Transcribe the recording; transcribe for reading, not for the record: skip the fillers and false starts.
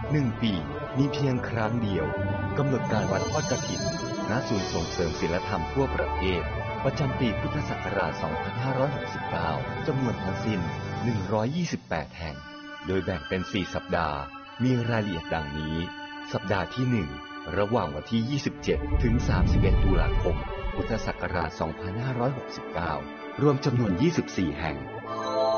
1 ปีมีเพียงครั้งเดียวกำหนดการวันทอดกฐินณศูนย์ส่งเสริมศีลธรรมทั่วประเทศประจำปีพุทธศักราช 2569 จำนวนทั้งสิ้น 128 แห่งโดยแบ่งเป็น 4 สัปดาห์มีรายละเอียดดังนี้สัปดาห์ที่ 1 ระหว่างวันที่ 27 ถึง 31 ตุลาคม พุทธศักราช 2569 รวมจำนวน 24 แห่ง